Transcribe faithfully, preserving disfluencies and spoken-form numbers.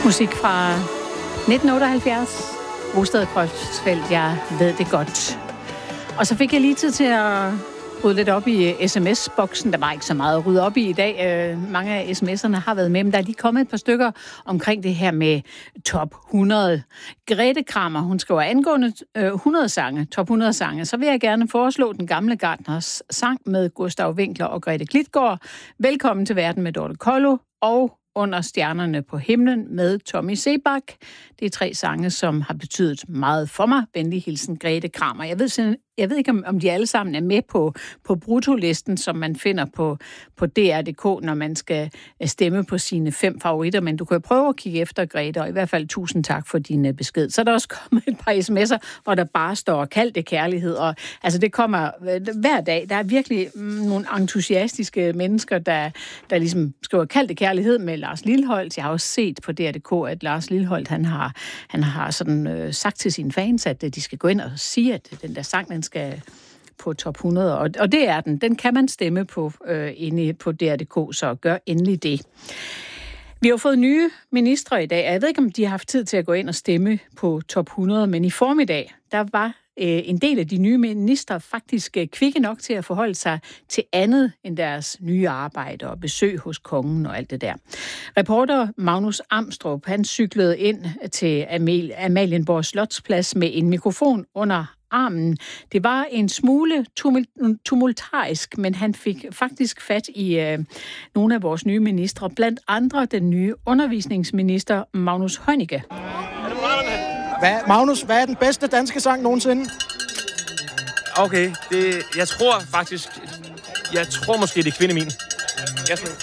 Musik fra nitten otteoghalvfjerds. Rosted Kreuzfeldt, jeg ved det godt. Og så fik jeg lige tid til at rydde lidt op i sms-boksen. Der var ikke så meget at rydde op i i dag. Mange af sms'erne har været med, men der er lige kommet et par stykker omkring det her med top hundrede. Grete Kramer, hun skriver angående hundrede sange, top hundrede sange, så vil jeg gerne foreslå Den Gamle Gartners sang med Gustav Winckler og Grethe Klitgaard. Velkommen til Verden med Dorte Kollo og Under stjernerne på himlen med Tommy Sebak. Det er tre sange, som har betydet meget for mig. Venlig hilsen, Grete Kramer. Jeg ved, jeg ved ikke, om, om de alle sammen er med på, på brutolisten, som man finder på, på D R punktum D K, når man skal stemme på sine fem favoritter. Men du kan jo prøve at kigge efter, Grete, og i hvert fald tusind tak for din besked. Så er der også kommet et par sms'er, hvor der bare står kald det kærlighed. Og, altså, det kommer hver dag. Der er virkelig nogle entusiastiske mennesker, der, der ligesom skriver kald det kærlighed med Lars Lilholt. Jeg har også set på D R punktum D K, at Lars Lilholt, han har, han har sådan, øh, sagt til sine fans, at de skal gå ind og sige, at den der sang, den skal på top hundrede. Og, og det er den. Den kan man stemme på øh, inde på D R punktum D K, så gør endelig det. Vi har fået nye ministre i dag, og jeg ved ikke, om de har haft tid til at gå ind og stemme på top hundrede, men i formiddag, der var en del af de nye ministre faktisk kvikke nok til at forholde sig til andet end deres nye arbejde og besøg hos kongen og alt det der. Reporter Magnus Amstrup, han cyklede ind til Amal- Amalienborg Slotsplads med en mikrofon under armen. Det var en smule tumult- tumultarisk, men han fik faktisk fat i øh, nogle af vores nye ministre, blandt andre den nye undervisningsminister Magnus Heunicke. Hvad, Magnus, hvad er den bedste danske sang nogensinde? Okay, det, jeg tror faktisk, jeg tror måske, det er Kvinde Min.